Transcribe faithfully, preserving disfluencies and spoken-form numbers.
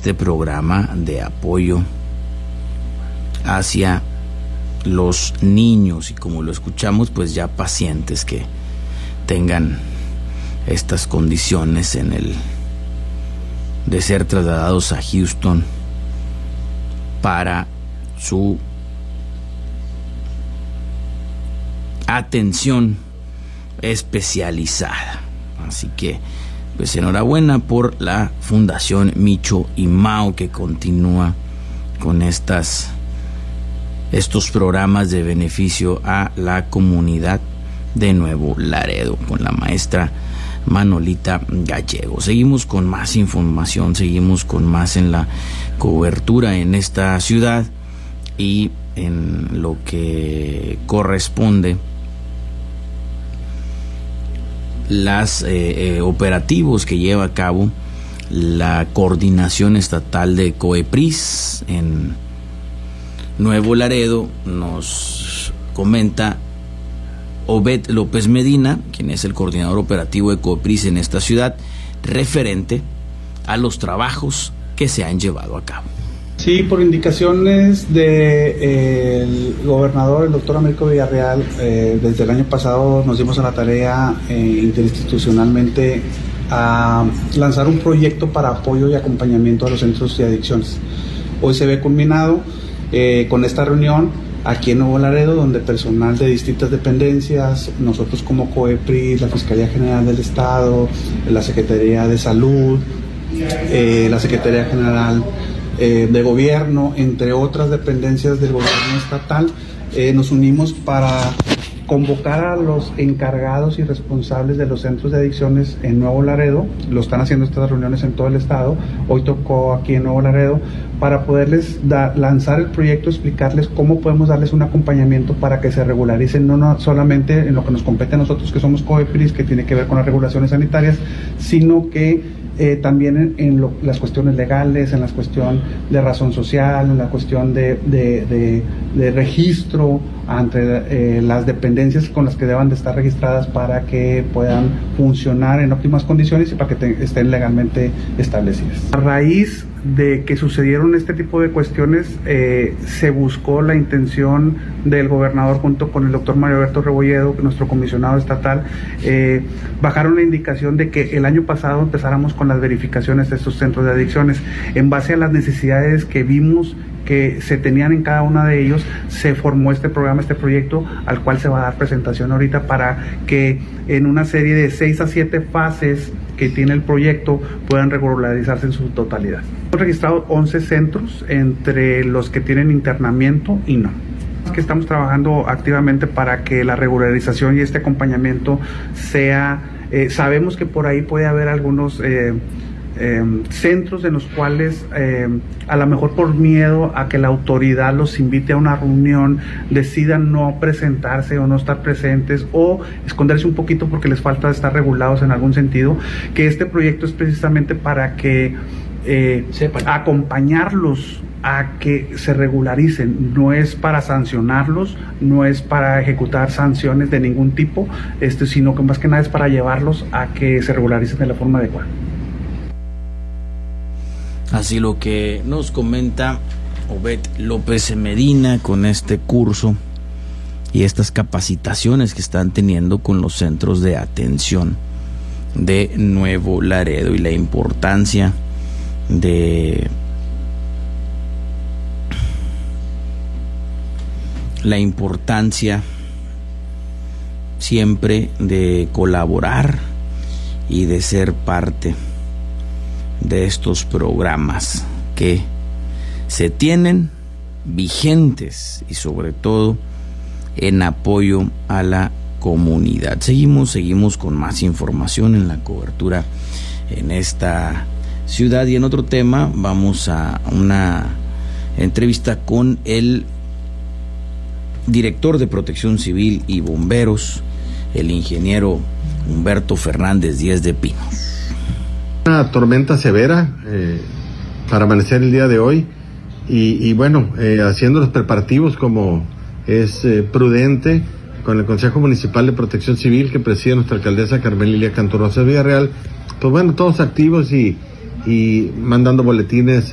este programa de apoyo hacia los niños, y como lo escuchamos, pues ya pacientes que tengan estas condiciones en el de ser trasladados a Houston para su atención especializada. Así que pues enhorabuena por la Fundación Micho y Mao, que continúa con estas estos programas de beneficio a la comunidad de Nuevo Laredo, con la maestra Manolita Gallego. Seguimos con más información, seguimos con más en la cobertura en esta ciudad y en lo que corresponde las eh, eh, operativos que lleva a cabo la Coordinación Estatal de COEPRIS en Nuevo Laredo. Nos comenta Obed López Medina, quien es el coordinador operativo de COEPRIS en esta ciudad, referente a los trabajos que se han llevado a cabo. Sí, por indicaciones del gobernador, el doctor Américo Villarreal, eh, desde el año pasado nos dimos a la tarea eh, interinstitucionalmente a lanzar un proyecto para apoyo y acompañamiento a los centros de adicciones. Hoy se ve culminado eh, con esta reunión aquí en Nuevo Laredo, donde personal de distintas dependencias, nosotros como COEPRIS, la Fiscalía General del Estado, la Secretaría de Salud, eh, la Secretaría General eh, de Gobierno, entre otras dependencias del gobierno estatal, eh, nos unimos para convocar a los encargados y responsables de los centros de adicciones en Nuevo Laredo. Lo están haciendo estas reuniones en todo el estado. Hoy tocó aquí en Nuevo Laredo para poderles da, lanzar el proyecto, explicarles cómo podemos darles un acompañamiento para que se regularicen, no, no solamente en lo que nos compete a nosotros, que somos COEPRIS, que tiene que ver con las regulaciones sanitarias, sino que Eh, también en, en lo, las cuestiones legales, en la cuestión de razón social, en la cuestión de, de, de, de registro ante eh, las dependencias con las que deban de estar registradas para que puedan funcionar en óptimas condiciones y para que te, estén legalmente establecidas. A raíz de que sucedieron este tipo de cuestiones, eh, se buscó la intención del gobernador junto con el doctor Mario Alberto Rebolledo, nuestro comisionado estatal, eh, bajaron la indicación de que el año pasado empezáramos con las verificaciones de estos centros de adicciones. En base a las necesidades que vimos que se tenían en cada uno de ellos, se formó este programa, este proyecto, al cual se va a dar presentación ahorita para que en una serie de seis a siete fases que tiene el proyecto puedan regularizarse en su totalidad. Hemos registrado once centros, entre los que tienen internamiento y no. Es que estamos trabajando activamente para que la regularización y este acompañamiento sea, eh, sabemos que por ahí puede haber algunos eh, Eh, centros en los cuales eh, a lo mejor por miedo a que la autoridad los invite a una reunión decidan no presentarse o no estar presentes o esconderse un poquito porque les falta estar regulados en algún sentido, que este proyecto es precisamente para que eh, acompañarlos a que se regularicen, no es para sancionarlos, no es para ejecutar sanciones de ningún tipo, este, sino que más que nada es para llevarlos a que se regularicen de la forma adecuada. Así lo que nos comenta Obed López Medina con este curso y estas capacitaciones que están teniendo con los centros de atención de Nuevo Laredo y la importancia de la importancia siempre de colaborar y de ser parte de estos programas que se tienen vigentes y sobre todo en apoyo a la comunidad. Seguimos, seguimos con más información en la cobertura en esta ciudad y en otro tema vamos a una entrevista con el director de Protección Civil y Bomberos, el ingeniero Humberto Fernández Díez de Pinos. Una tormenta severa eh, para amanecer el día de hoy y, y bueno, eh, haciendo los preparativos como es eh, prudente con el Consejo Municipal de Protección Civil que preside nuestra alcaldesa Carmen Lilia Cantú Rosas Villarreal, pues bueno, todos activos y, y mandando boletines